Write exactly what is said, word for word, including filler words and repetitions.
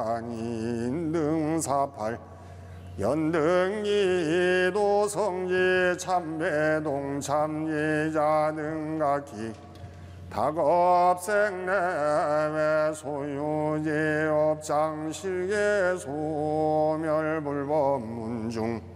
인등사팔 연등이 도성지 참배동 참예자등각기 다급생내외 소유제업장실계 소멸불법 문중